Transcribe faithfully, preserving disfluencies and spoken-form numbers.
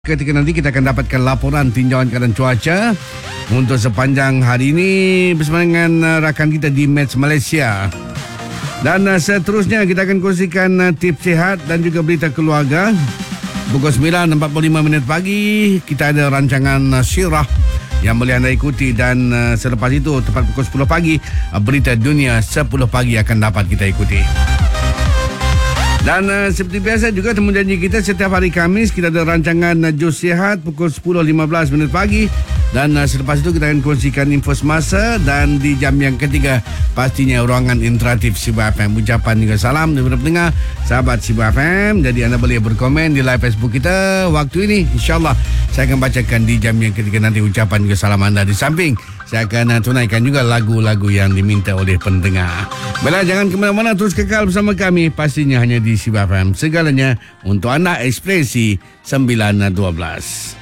Ketika nanti kita akan dapatkan laporan tinjauan keadaan cuaca untuk sepanjang hari ini bersama dengan uh, rakan kita di Match Malaysia. Dan uh, seterusnya kita akan kongsikan uh, tips sihat dan juga berita keluarga. Pukul sembilan empat puluh lima minit pagi kita ada rancangan uh, Syirah yang boleh anda ikuti, dan uh, selepas itu tepat pukul sepuluh pagi uh, berita dunia sepuluh pagi akan dapat kita ikuti. Dan uh, seperti biasa juga temu janji kita setiap hari Khamis kita ada rancangan uh, Jus Sihat pukul sepuluh lima belas minit pagi, dan uh, selepas itu kita akan kongsikan info semasa, dan di jam yang ketiga pastinya ruangan interaktif Sibu F M. Ucapan juga salam daripada pendengar sahabat Sibu F M. Jadi anda boleh berkomen di live Facebook kita waktu ini. InsyaAllah saya akan bacakan di jam yang ketiga nanti ucapan juga salam anda. Di samping saya akan uh, tunaikan juga lagu-lagu yang diminta oleh pendengar. Baiklah, jangan ke mana-mana, terus kekal bersama kami pastinya hanya di Sibu F M. Segalanya untuk anda, ekspresi sembilan dua belas.